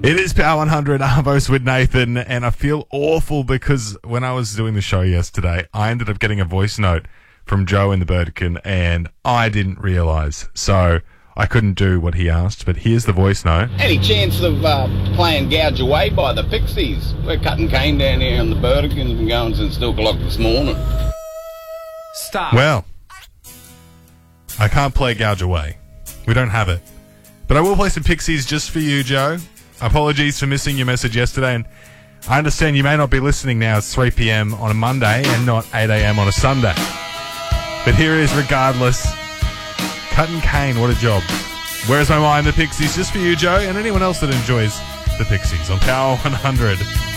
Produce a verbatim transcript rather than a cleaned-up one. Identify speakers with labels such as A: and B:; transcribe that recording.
A: It is Power one hundred, Arvos with Nathan, and I feel awful because when I was doing the show yesterday, I ended up getting a voice note from Joe in the Burdekin, and I didn't realise. So I couldn't do what he asked, but here's the voice note.
B: Any chance of uh, playing Gouge Away by the Pixies? We're cutting cane down here on the Burdekin and going since two o'clock this morning.
C: Stop.
A: Well, I can't play Gouge Away. We don't have it. But I will play some Pixies just for you, Joe. Apologies for missing your message yesterday, and I understand you may not be listening now. It's three p.m. on a Monday and not eight a.m. on a Sunday. But here it is regardless. Cutting cane, what a job. Where's My Mind, the Pixies, just for you, Joe, and anyone else that enjoys the Pixies on Power one hundred.